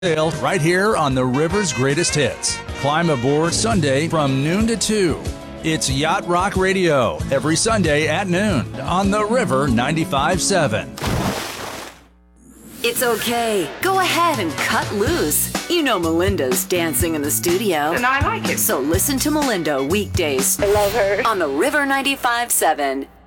Sale right here on the River's Greatest Hits. Climb aboard Sunday from noon to 2. It's Yacht Rock Radio every Sunday at noon on the River 95.7. It's okay. Go ahead and cut loose. You know Melinda's dancing in the studio. And I like it. So listen to Melinda weekdays. I love her. On the River 95.7.